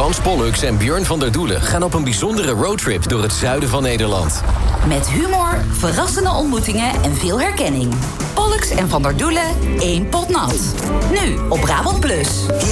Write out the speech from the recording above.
Frans Pollux en Björn van der Doelen gaan op een bijzondere roadtrip door het zuiden van Nederland. Met humor, verrassende ontmoetingen en veel herkenning. Pollux en van der Doelen, één pot nat. Nu op Brabant Plus.